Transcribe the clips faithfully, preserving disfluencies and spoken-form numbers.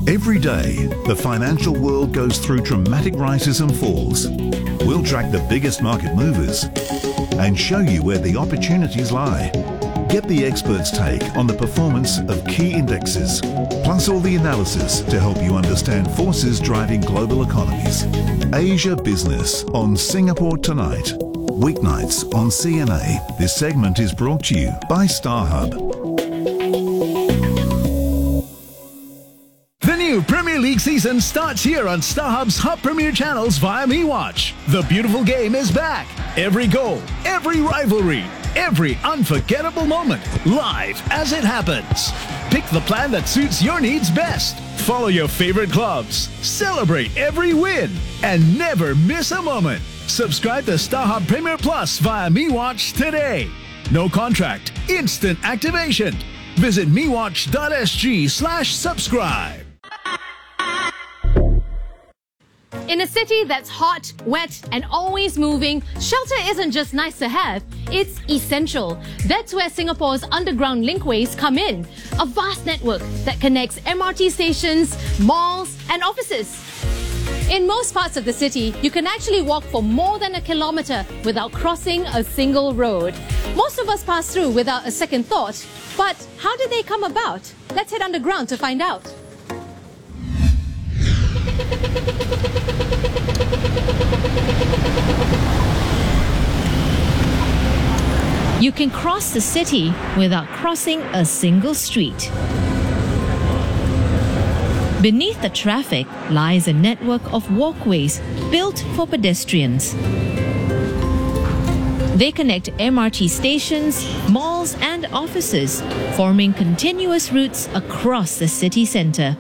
Every day, the financial world goes through dramatic rises and falls. We'll track the biggest market movers and show you where the opportunities lie. Get the experts' take on the performance of key indexes, plus all the analysis to help you understand forces driving global economies. Asia Business on Singapore Tonight. Weeknights on C N A. This segment is brought to you by StarHub. The new Premier League season starts here on StarHub's Hub Premier channels via MeWatch. The beautiful game is back. Every goal, every rivalry, every unforgettable moment, live as it happens. Pick the plan that suits your needs best. Follow your favorite clubs, celebrate every win, and never miss a moment. Subscribe to StarHub Premier Plus via MeWatch today. No contract, instant activation. Visit mewatch.sg slash subscribe. In a city that's hot, wet, and always moving, shelter isn't just nice to have, it's essential. That's where Singapore's underground linkways come in. A vast network that connects M R T stations, malls, and offices. In most parts of the city, you can actually walk for more than a kilometre without crossing a single road. Most of us pass through without a second thought. But how did they come about? Let's head underground to find out. You can cross the city without crossing a single street. Beneath the traffic lies a network of walkways built for pedestrians. They connect M R T stations, malls and offices, forming continuous routes across the city centre.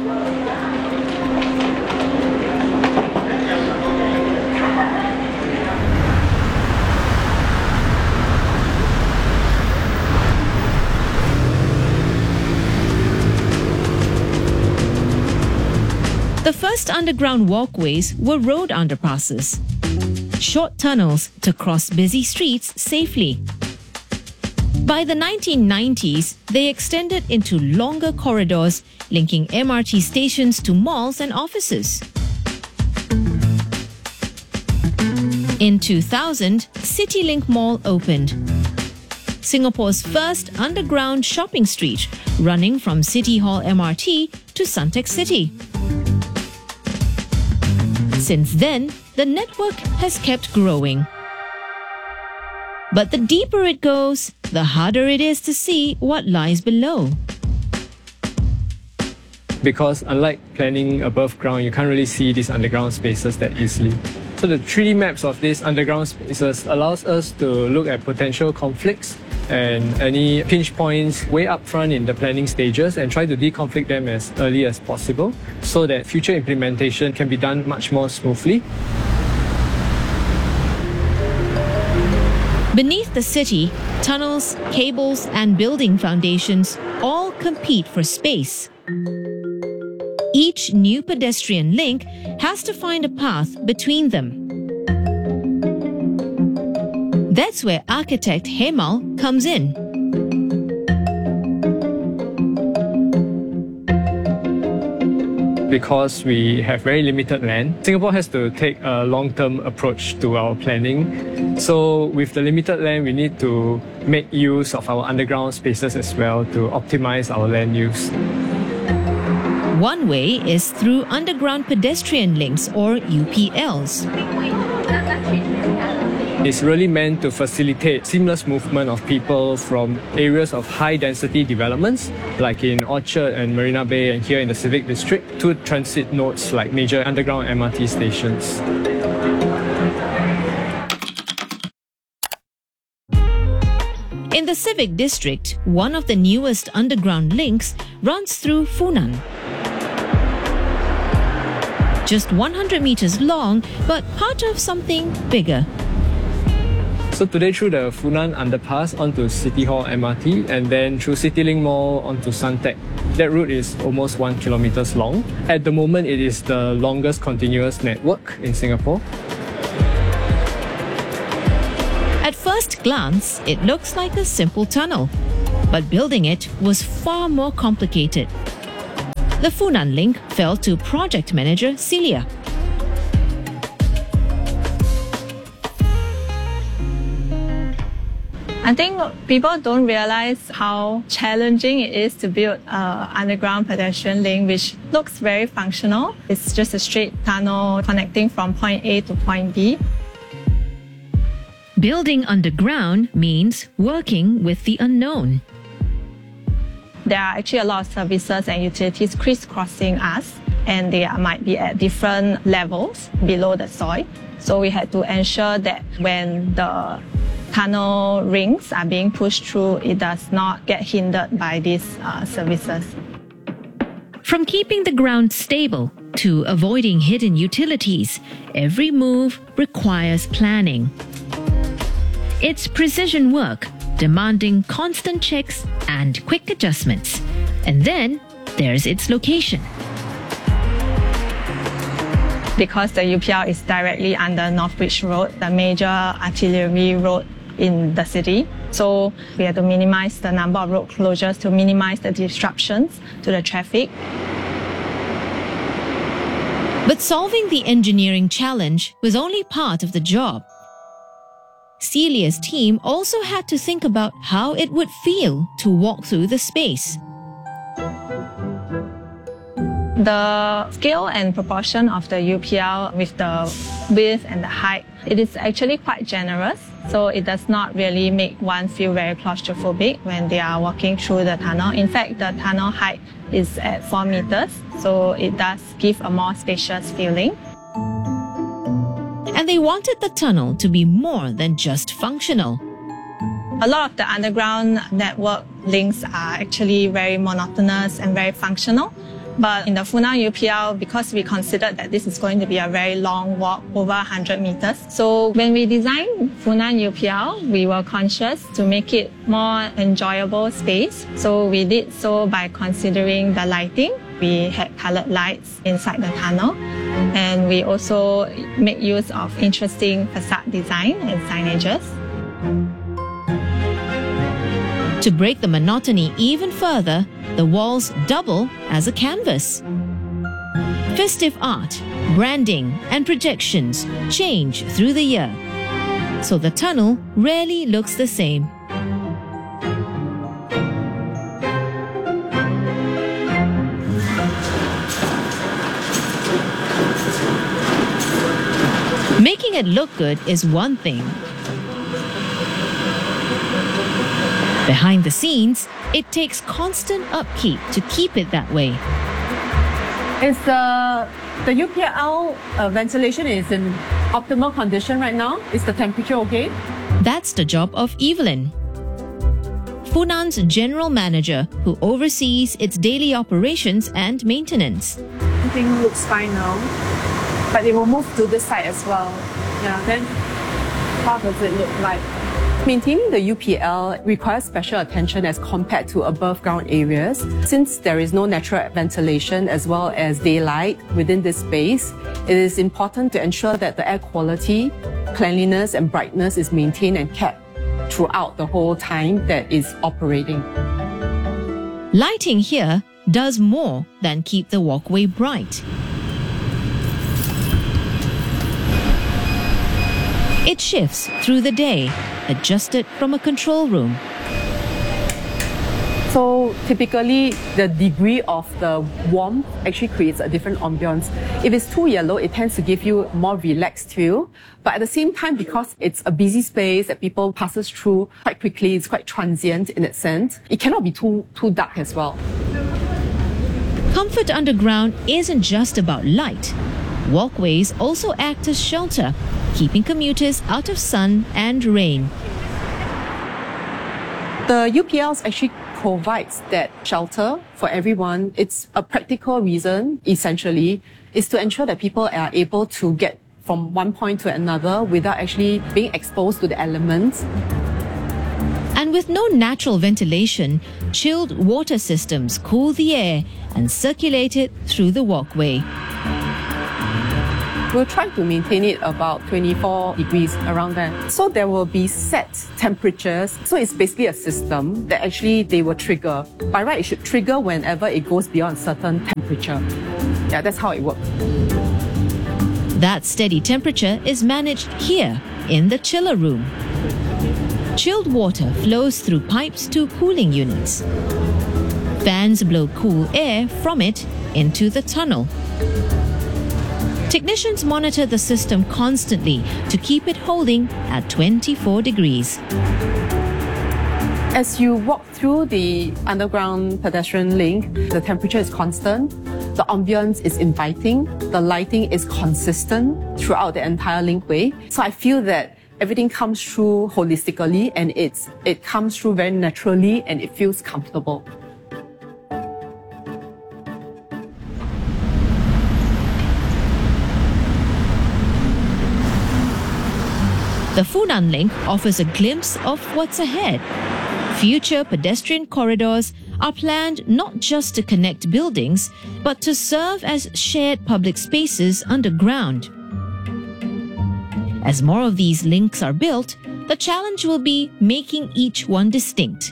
The first underground walkways were road underpasses, short tunnels to cross busy streets safely. By the nineteen nineties, they extended into longer corridors linking M R T stations to malls and offices. In two thousand, CityLink Mall opened, Singapore's first underground shopping street, running from City Hall M R T to Suntec City. Since then, the network has kept growing. But the deeper it goes, the harder it is to see what lies below. Because unlike planning above ground, you can't really see these underground spaces that easily. So the three D maps of these underground spaces allows us to look at potential conflicts and any pinch points way up front in the planning stages and try to deconflict them as early as possible so that future implementation can be done much more smoothly. Beneath the city, tunnels, cables, and building foundations all compete for space. Each new pedestrian link has to find a path between them. That's where architect Hemal comes in. Because we have very limited land, Singapore has to take a long-term approach to our planning. So with the limited land, we need to make use of our underground spaces as well to optimize our land use. One way is through underground pedestrian links or U P Ls. It's really meant to facilitate seamless movement of people from areas of high-density developments, like in Orchard and Marina Bay and here in the Civic District, to transit nodes like major underground M R T stations. In the Civic District, one of the newest underground links runs through Funan. Just one hundred meters long, but part of something bigger. So today through the Funan underpass onto City Hall M R T and then through CityLink Mall onto Suntec. That route is almost one kilometer long. At the moment, it is the longest continuous network in Singapore. At first glance, it looks like a simple tunnel, but building it was far more complicated. The Funan link fell to project manager Celia. I think people don't realize how challenging it is to build an underground pedestrian link which looks very functional. It's just a straight tunnel connecting from point A to point B. Building underground means working with the unknown. There are actually a lot of services and utilities crisscrossing us, and they might be at different levels below the soil. So we had to ensure that when the tunnel rings are being pushed through, it does not get hindered by these uh, services. From keeping the ground stable to avoiding hidden utilities, every move requires planning. It's precision work, demanding constant checks and quick adjustments. And then there's its location. Because the U P L is directly under Northbridge Road, the major artillery road in the city. So we had to minimize the number of road closures to minimize the disruptions to the traffic. But solving the engineering challenge was only part of the job. Celia's team also had to think about how it would feel to walk through the space. The scale and proportion of the U P L with the width and the height, it is actually quite generous. So it does not really make one feel very claustrophobic when they are walking through the tunnel. In fact, the tunnel height is at four meters, so it does give a more spacious feeling. And they wanted the tunnel to be more than just functional. A lot of the underground network links are actually very monotonous and very functional. But in the Funan U P L, because we considered that this is going to be a very long walk, over one hundred meters. So when we designed Funan U P L, we were conscious to make it more enjoyable space. So we did so by considering the lighting. We had colored lights inside the tunnel. And we also make use of interesting facade design and signages. To break the monotony even further, the walls double as a canvas. Festive art, branding, and projections change through the year, so the tunnel rarely looks the same. Making it look good is one thing. Behind the scenes, it takes constant upkeep to keep it that way. Is the, the U P L uh, ventilation is in optimal condition right now? Is the temperature okay? That's the job of Evelyn, Funan's general manager who oversees its daily operations and maintenance. Everything looks fine now, but it will move to this side as well. Yeah, then how does it look like? Maintaining the U P L requires special attention as compared to above ground areas. Since there is no natural ventilation as well as daylight within this space, it is important to ensure that the air quality, cleanliness and brightness is maintained and kept throughout the whole time that is operating. Lighting here does more than keep the walkway bright. It shifts through the day, adjusted from a control room. So typically, the degree of the warmth actually creates a different ambiance. If it's too yellow, it tends to give you a more relaxed feel. But at the same time, because it's a busy space that people passes through quite quickly, it's quite transient in its sense, it cannot be too, too dark as well. Comfort underground isn't just about light. Walkways also act as shelter, keeping commuters out of sun and rain. The U P Ls actually provides that shelter for everyone. It's a practical reason, essentially, is to ensure that people are able to get from one point to another without actually being exposed to the elements. And with no natural ventilation, chilled water systems cool the air and circulate it through the walkway. We'll try to maintain it about twenty-four degrees around there. So there will be set temperatures. So it's basically a system that actually they will trigger. By right, it should trigger whenever it goes beyond a certain temperature. Yeah, that's how it works. That steady temperature is managed here in the chiller room. Chilled water flows through pipes to cooling units. Fans blow cool air from it into the tunnel. Technicians monitor the system constantly to keep it holding at twenty-four degrees. As you walk through the underground pedestrian link, the temperature is constant, the ambience is inviting, the lighting is consistent throughout the entire linkway. So I feel that everything comes through holistically and it's, it comes through very naturally and it feels comfortable. The Funan Link offers a glimpse of what's ahead. Future pedestrian corridors are planned not just to connect buildings, but to serve as shared public spaces underground. As more of these links are built, the challenge will be making each one distinct.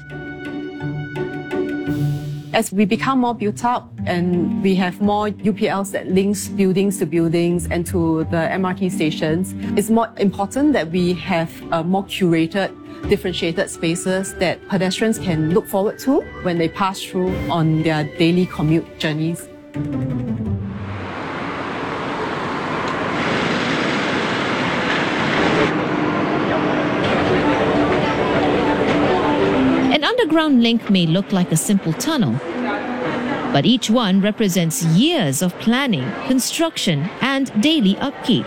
As we become more built up and we have more U P Ls that links buildings to buildings and to the M R T stations, it's more important that we have uh, more curated, differentiated spaces that pedestrians can look forward to when they pass through on their daily commute journeys. An underground link may look like a simple tunnel, but each one represents years of planning, construction, and daily upkeep.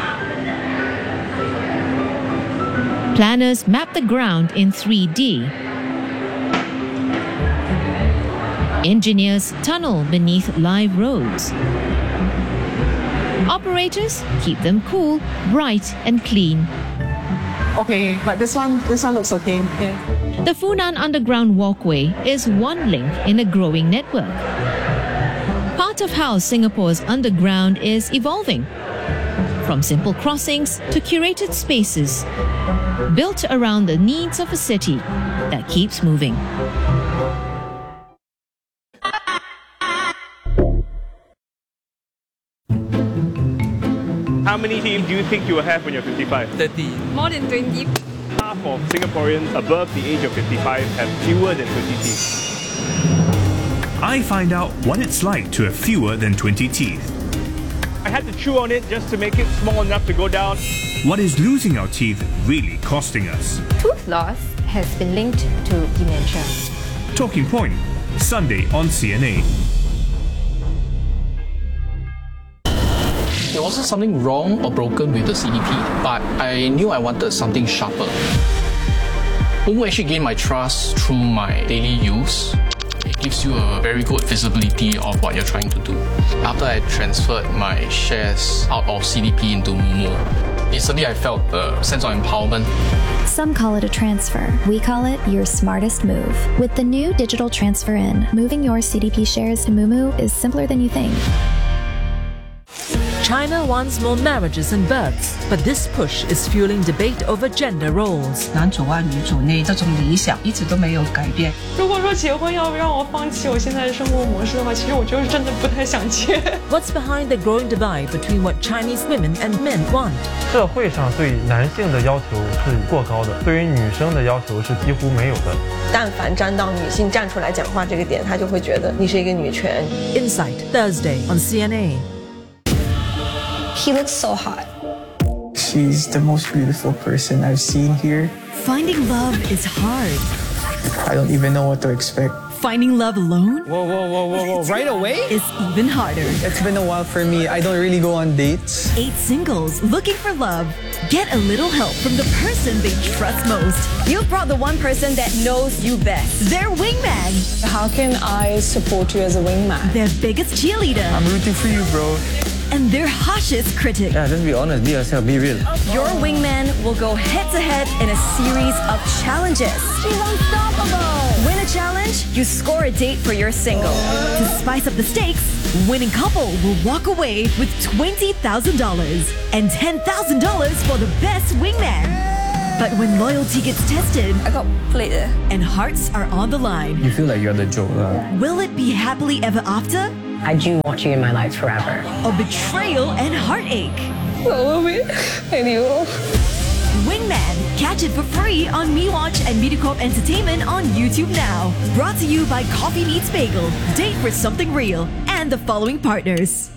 Planners map the ground in three D. Engineers tunnel beneath live roads. Operators keep them cool, bright, and clean. Okay, but this one, this one looks okay. Yeah. The Funan Underground Walkway is one link in a growing network. Part of how Singapore's underground is evolving. From simple crossings to curated spaces, built around the needs of a city that keeps moving. How many teeth do you think you will have when you're fifty-five? thirty. More than twenty. Half of Singaporeans above the age of fifty-five have fewer than twenty teeth. I find out what it's like to have fewer than twenty teeth. I had to chew on it just to make it small enough to go down. What is losing our teeth really costing us? Tooth loss has been linked to dementia. Talking Point, Sunday on C N A. There wasn't something wrong or broken with the C D P, but I knew I wanted something sharper. Moomoo actually gained my trust through my daily use. It gives you a very good visibility of what you're trying to do. After I transferred my shares out of C D P into Moomoo, instantly I felt a sense of empowerment. Some call it a transfer. We call it your smartest move. With the new digital transfer in, moving your C D P shares to Moomoo is simpler than you think. China wants more marriages and births, but this push is fueling debate over gender roles. 男主外女主内这种理想一直都没有改变。 如果说结婚要让我放弃我现在的生活模式的话，其实我就是真的不太想结。 What's behind the growing divide between what Chinese women and men want? 社会上对男性的要求是过高的，对于女生的要求是几乎没有的。 但凡沾到女性站出来讲话这个点，他就会觉得你是一个女权。 Insight Thursday on C N A. He looks so hot. She's the most beautiful person I've seen here. Finding love is hard. I don't even know what to expect. Finding love alone? Whoa, whoa, whoa, whoa, whoa. Right away? Is even harder. It's been a while for me. I don't really go on dates. Eight singles looking for love. Get a little help from the person they trust most. You brought the one person that knows you best. Their wingman. How can I support you as a wingman? Their biggest cheerleader. I'm rooting for you, bro. and their harshest critic. Yeah, just be honest, be yourself, be real. Your wingman will go head-to-head in a series of challenges. She's unstoppable! Win a challenge, you score a date for your single. To spice up the stakes, winning couple will walk away with twenty thousand dollars and ten thousand dollars for the best wingman. But when loyalty gets tested, I got played there. And hearts are on the line, You feel like you're the joke. Uh. will it be happily ever after? I do want you in my life forever. Or betrayal and heartache? Not worth it anymore. Wingman, catch it for free on MeWatch and MediaCorp Entertainment on YouTube now. Brought to you by Coffee Meets Bagel, Date for Something Real, and the following partners.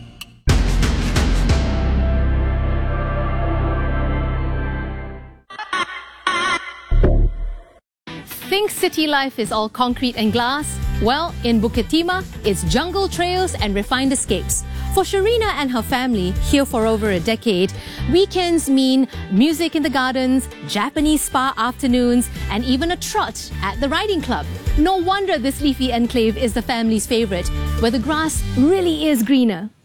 Think city life is all concrete and glass? Well, in Bukit Timah, it's jungle trails and refined escapes. For Sharina and her family, here for over a decade, weekends mean music in the gardens, Japanese spa afternoons, and even a trot at the riding club. No wonder this leafy enclave is the family's favorite, where the grass really is greener.